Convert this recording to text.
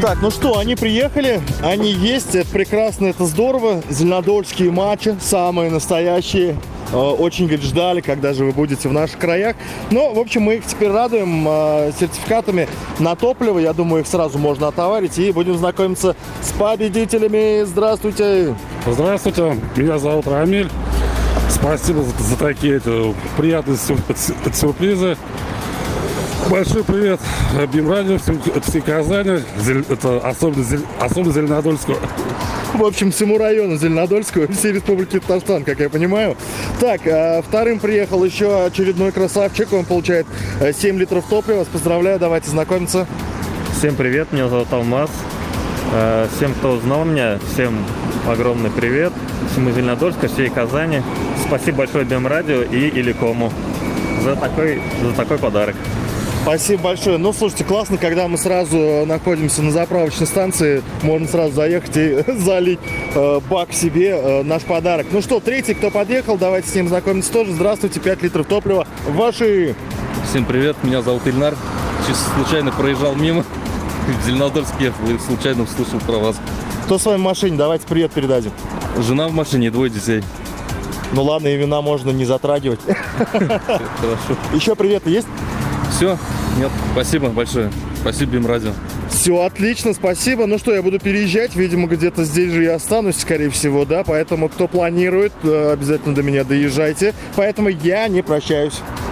Так, ну что, они приехали, они есть, это прекрасно, это здорово. Зеленодольские матчи, самые настоящие. Очень, говорит, ждали, когда же вы будете в наших краях. Но, в общем, мы их теперь радуем сертификатами на топливо. Я думаю, их сразу можно отоварить. И будем знакомиться с победителями. Здравствуйте! Здравствуйте, меня зовут Рамиль. Спасибо за такие приятные сюрпризы. Большой привет БИМ-радио, всей Казани, это особенно Зеленодольского. В общем, всему району Зеленодольского и всей республики Татарстан, как я понимаю. Так, вторым приехал еще очередной красавчик. Он получает 7 литров топлива. Вас поздравляю, давайте знакомиться. Всем привет, меня зовут Алмаз. Всем, кто узнал меня, всем огромный привет. Всему Зеленодольску, всей Казани. Спасибо большое БИМ-радио и Иликому за такой подарок. Спасибо большое. Ну, слушайте, классно, когда мы сразу находимся на заправочной станции, можно сразу заехать и залить бак себе, наш подарок. Ну что, третий, кто подъехал, давайте с ним знакомиться тоже. Здравствуйте, 5 литров топлива. Ваши. Всем привет, меня зовут Ильнар. Чисто случайно проезжал мимо. В Зеленодольске случайно услышал про вас. Кто с вами в машине? Давайте привет передадим. Жена в машине, 2 детей. Ну ладно, имена можно не затрагивать. Хорошо. Еще приветы есть? Все? Нет, спасибо большое. Спасибо БИМ-радио. Все отлично, спасибо. Ну что, я буду переезжать, видимо, где-то здесь же я останусь, скорее всего, да. Поэтому, кто планирует, обязательно до меня доезжайте. Поэтому я не прощаюсь.